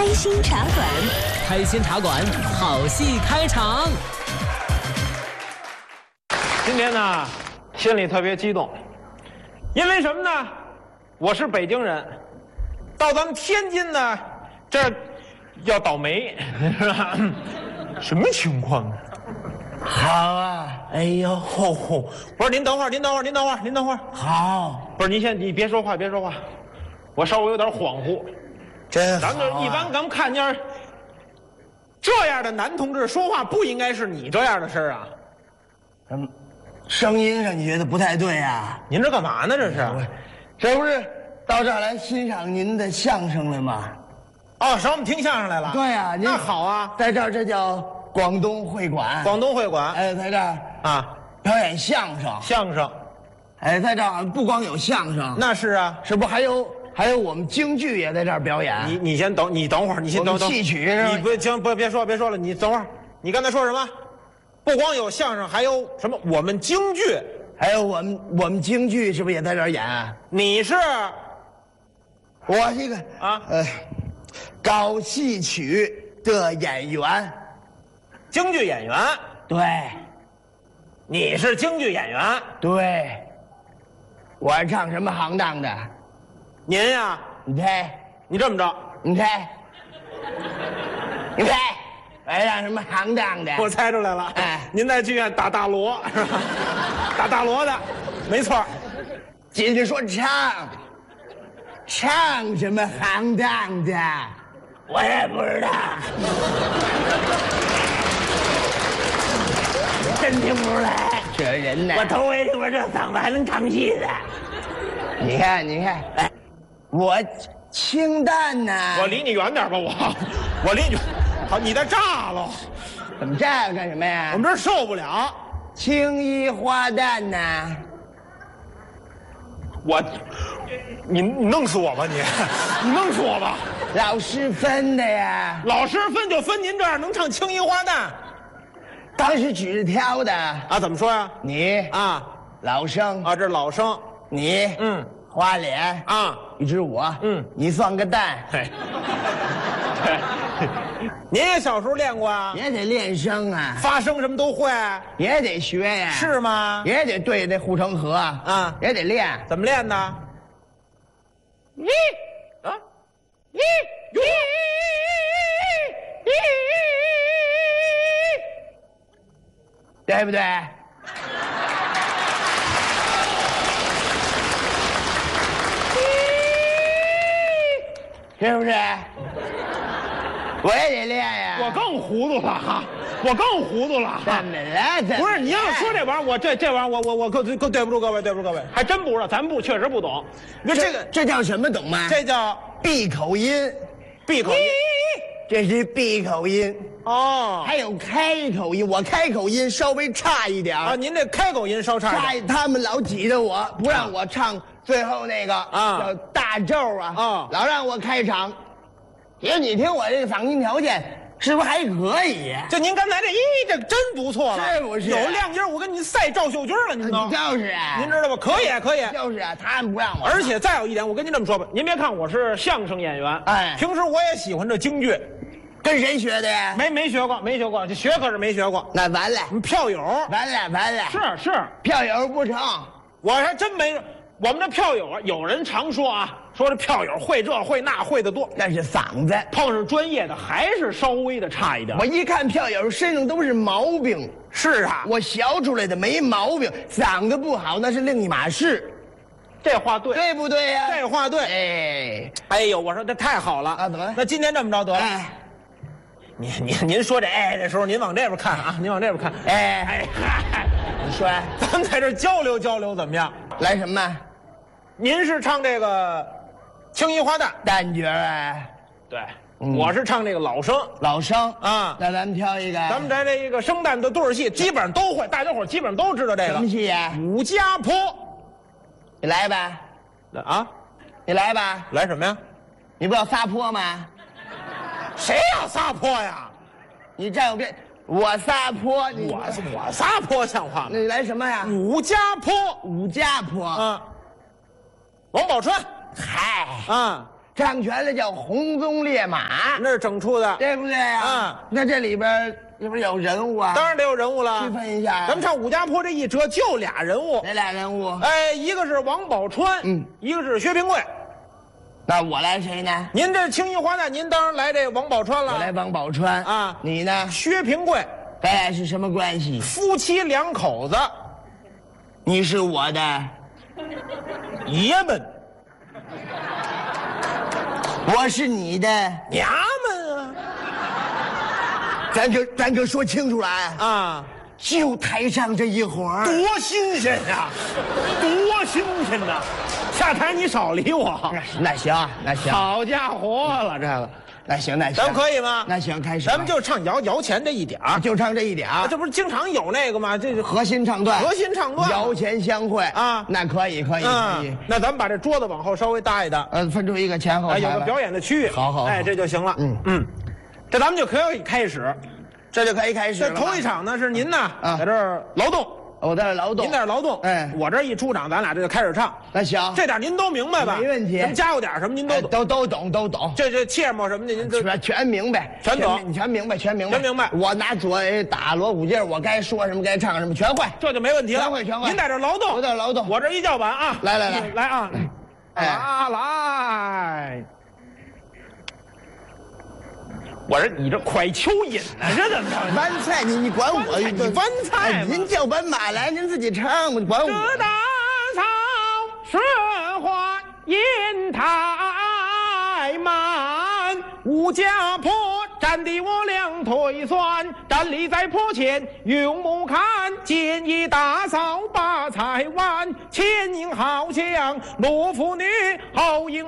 心茶馆， 开心茶馆，好戏开场。 今天呢，心里特别激动，因为什么呢？我是北京人，到咱们天津呢，这儿要倒霉，是吧？什么情况啊？ 好啊！哎呦，吼吼！ 不是您等会儿，您等会儿，您等会儿，您等会儿。 好， 不是你别说话，别说话，我稍微有点恍惚。 真好、啊。 咱们一般咱们看见这样的男同志说话，不应该是你这样的声儿啊。 声音上你觉得不太对啊？ 您这干嘛呢？这是？ 这不是到这儿来欣赏您的相声了吗？ 哦，上我们听相声来了。 对啊， 那好啊， 在这儿这叫广东会馆。 广东会馆， 哎，在这儿啊， 表演相声。 相声， 哎，在这儿不光有相声， 那是啊， 是不还有我们京剧也在这儿表演。 你先等，你等会儿，你先等等。 戏曲是吧？ 你不行，别说了，你等会儿。你刚才说什么？不光有相声，还有什么？我们京剧， 还有我们京剧是不是也在这儿演？ 你是？ 我这个啊， 搞戏曲的演员， 京剧演员。 对， 你是京剧演员。 对，我是唱什么行当的？ 您呀， 你猜， 你这么着， 你猜，你猜，我是唱什么行当的？ 我猜出来了。 哎， 您在剧院打大锣是吧？打大锣的，没错。 进去说唱什么行当的？我也不知道，真听不出来。这人呢，我头回听说这嗓子还能唱戏的。你看，哎，我清淡呢。 我离你远点吧，我离你。好，你在炸了。 怎么炸了干什么呀？ 我们这儿受不了。 青衣花旦呢？ 你弄死我吧你弄死我吧！ 老师分的呀。 老师分就分您这样能唱青衣花旦， 当时曲子挑的啊？怎么说呀？ 你啊， 老生啊，这老生， 你花脸啊， 一只我你算个蛋。 嘿，您也小时候练过啊？ 也得练声啊， 发声什么都会， 也得学呀。 是吗？ 也得对那护城河啊，也得练。 怎么练呢？ 对不对？是不是？我也得练呀。 我更糊涂了哈，我更糊涂了。 怎么了？ 不是你要说这玩意儿，我这玩意儿，我更对不住各位，对不住各位，还真不知道，咱们确实不懂。你说这叫什么？懂吗？ 这叫闭口音， 闭口音。 这是闭口音哦， 还有开口音，我开口音稍微差一点啊。您这开口音稍差一点， 他们老挤着我，不让我唱最后那个叫大咒啊，老让我开场。其实你听我这个嗓音条件，是不是还可以？ 就您刚才这真不错了， 是不是？ 有亮音，我跟您赛赵秀军了，您都就是啊， 您知道吧？可以， 就是啊，他们不让我。 而且再有一点，我跟您这么说吧，您别看我是相声演员， 哎， 平时我也喜欢这京剧。 跟谁学的呀？ 没学过，这学可是没学过。 那完了， 我们票友完了， 是票友不成， 我还真没。我们这票友有人常说啊，说这票友会这会那会的多， 但是嗓子碰上专业的还是稍微的差一点。 我一看票友身上都是毛病。 是啊， 我学出来的没毛病，嗓子不好那是另一码事。 这话对， 对不对呀？ 这话对。哎呦，我说这太好了啊！怎么？ 那今天这么着得了。您说这的时候，您往这边看啊，您往这边看。 你说， 咱们在这交流交流怎么样？ 来什么？ 您是唱这个青衣花旦旦角啊？ 对，我是唱这个老生啊。 那咱们挑一个， 咱们在这个生旦的对儿戏基本上都会，大家伙基本上都知道这个。 什么戏呀？ 武家坡。 你来吧。 啊？ 你来吧。 来什么呀？ 你不要撒泼吗？ 谁要撒泼呀？ 你站右边，我撒泼， 我撒泼像话吗？ 那你来什么呀？ 武家坡， 武家坡啊，王宝钏， 嗨啊， 唱全了叫红鬃烈马， 那是整出的， 对不对啊？那这里边是不是有人物啊？ 当然得有人物了， 区分一下。 咱们唱《武家坡》这一折就俩人物， 哪俩人物？ 哎，一个是王宝钏，一个是薛平贵。 那我来谁呢？ 您这清一华诞，您当然来这王宝钏了。 我来王宝钏啊， 你呢？ 薛平贵。 咱俩是什么关系？ 夫妻两口子。 你是我的爷们， 我是你的娘们啊！ 咱就说清楚来啊！ 就台上这一会儿， 多新鲜呀！多新鲜呐！下台你少理我。 那行，那行。 好家伙了，这个。 那行，那行， 咱们可以吗？ 那行，开始。 咱们就唱摇钱这一点儿， 就唱这一点儿。 这不是经常有那个吗？这是核心唱段， 核心唱段， 摇钱相会啊。那可以，可以，可以。 那咱们把这桌子往后稍微搭一搭， 分出一个前后台， 有个表演的区域。 好， 哎，这就行了。这咱们就可以开始， 这就可以开始了。 这头一场呢是您呢，在这儿劳动。 我在这劳动， 您在这劳动， 哎， 我这一出场，咱俩这就开始唱。 那行， 这点您都明白吧？ 没问题。 咱加有点什么您都懂， 都懂。 这切末什么的，您都全明白， 全懂， 全明白。我拿左打锣鼓劲，我该说什么，该唱什么，全会， 这就没问题了。 全会。 您在这劳动， 我在这劳动， 我这一叫板啊， 来啊，来。我说你这快蚯蚓呢，这怎么着？ 弯菜，你管我？ 你弯菜？ 您叫板马来，您自己唱，你管我？ 这大草顺花银太满，武家坡站地我两腿酸，站立在坡前用目看，见一大嫂把菜碗，前迎好像罗妇女，后迎